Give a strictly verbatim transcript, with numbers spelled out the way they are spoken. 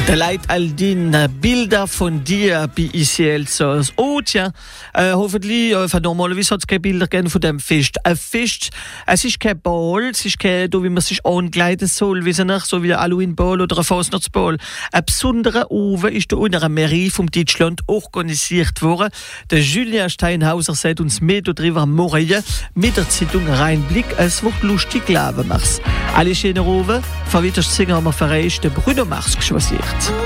Der Leid all den äh, Bilder von dir bei I C L so. Oh tja, äh, hoffentlich, äh, normalerweise hat es keine Bilder gegeben von dem Fest. Ein Fest, es ist kein Ball, es ist kein, da, wie man sich ankleiden soll, wie nicht, so wie ein Halloween-Ball oder ein Fasnachtsball. Ein besonderer Ofen ist da in einer Mairie vom Deutschland organisiert worden. Der Julien Steinhauser sagt uns mehr darüber morgen mit der Zeitung Rheinblick. Es wird lustig, glauben wir's. Alle schönen Ofen, von Wiedersehen haben wir für euch den Bruno Mars geschwasiert.